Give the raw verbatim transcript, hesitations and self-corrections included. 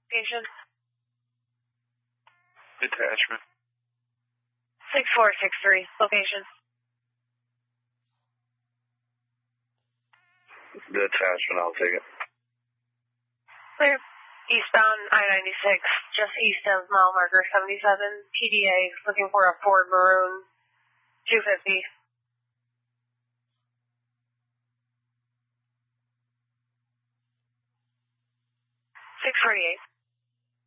Location. Detachment. six four six three. Location. Detachment, I'll take it. Clear. Eastbound I ninety-six, just east of mile marker seventy-seven. P D A looking for a Ford Maroon two fifty. six forty-eight.